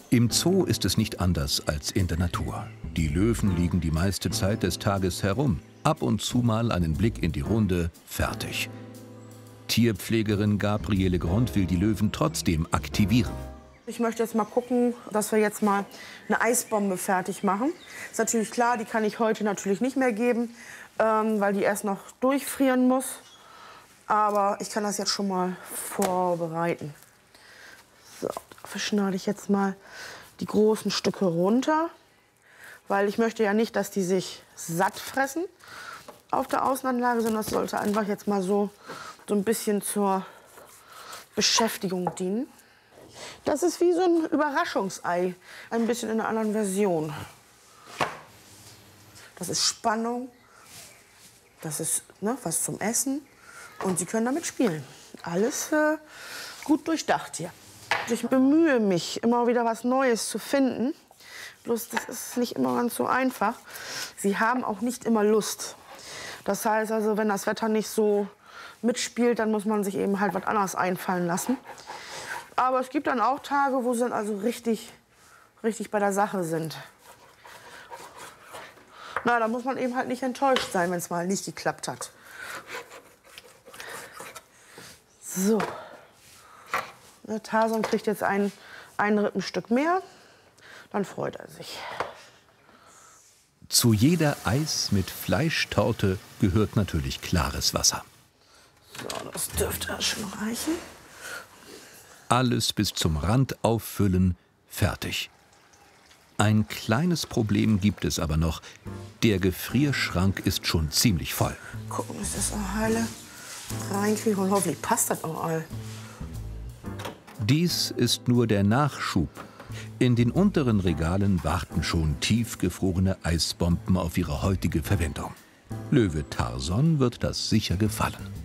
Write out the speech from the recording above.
Im Zoo ist es nicht anders als in der Natur. Die Löwen liegen die meiste Zeit des Tages herum. Ab und zu mal einen Blick in die Runde, fertig. Tierpflegerin Gabriele Grund will die Löwen trotzdem aktivieren. Ich möchte jetzt mal gucken, dass wir jetzt mal eine Eisbombe fertig machen. Ist natürlich klar, die kann ich heute natürlich nicht mehr geben, weil die erst noch durchfrieren muss. Aber ich kann das jetzt schon mal vorbereiten. So, dafür schneide ich jetzt mal die großen Stücke runter, weil ich möchte ja nicht, dass die sich satt fressen auf der Außenanlage, sondern das sollte einfach jetzt mal so ein bisschen zur Beschäftigung dienen. Das ist wie so ein Überraschungsei, ein bisschen in einer anderen Version. Das ist Spannung, das ist was zum Essen und Sie können damit spielen. Alles gut durchdacht hier. Ich bemühe mich, immer wieder was Neues zu finden. Bloß das ist nicht immer ganz so einfach. Sie haben auch nicht immer Lust. Das heißt also, wenn das Wetter nicht so mitspielt, dann muss man sich eben halt was anderes einfallen lassen. Aber es gibt dann auch Tage, wo sie dann also richtig bei der Sache sind. Na, da muss man eben halt nicht enttäuscht sein, wenn es mal nicht geklappt hat. So. Der Tarzan kriegt jetzt ein Rippenstück mehr. Dann freut er sich. Zu jeder Eis mit Fleischtorte gehört natürlich klares Wasser. So, das dürfte schon reichen. Alles bis zum Rand auffüllen, fertig. Ein kleines Problem gibt es aber noch. Der Gefrierschrank ist schon ziemlich voll. Gucken, dass das auch heile reinkriege und hoffentlich passt das auch all. Dies ist nur der Nachschub. In den unteren Regalen warten schon tiefgefrorene Eisbomben auf ihre heutige Verwendung. Löwe Tarzan wird das sicher gefallen.